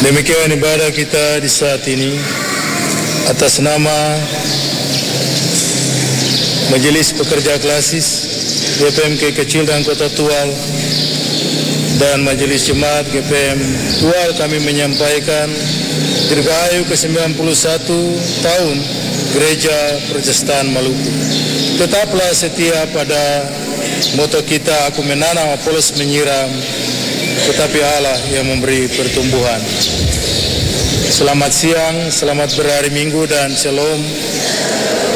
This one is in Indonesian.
Demikian ibadah kita di saat ini atas nama Majelis Pekerja Klasis GPM Kecil dan Kota Tual dan Majelis Jemaat GPM Tual, kami menyampaikan Dirgahayu ke-91 tahun Gereja Protestan Maluku. Tetaplah setia pada moto kita, aku menanam, Apolos menyiram, tetapi Allah yang memberi pertumbuhan. Selamat siang, selamat berhari Minggu, dan shalom.